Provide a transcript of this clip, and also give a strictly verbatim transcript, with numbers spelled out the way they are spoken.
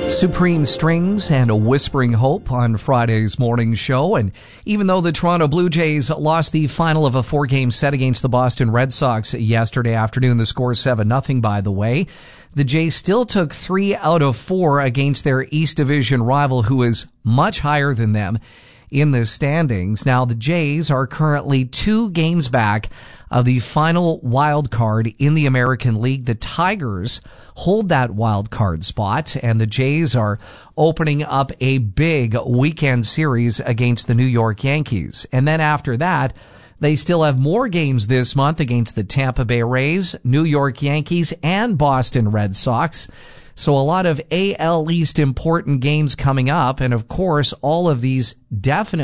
Supreme Strings and a Whispering Hope on Friday's morning show. And even though the Toronto Blue Jays lost the final of a four-game set against the Boston Red Sox yesterday afternoon, the score seven nothing, by the way, the Jays still took three out of four against their East Division rival, who is much higher than them in the standings. Now, the Jays are currently two games back of the final wild card in the American League. The Tigers hold that wild card spot, and the Jays are opening up a big weekend series against the New York Yankees. And then after that, they still have more games this month against the Tampa Bay Rays, New York Yankees, and Boston Red Sox. So a lot of A L East important games coming up, and of course, all of these definitely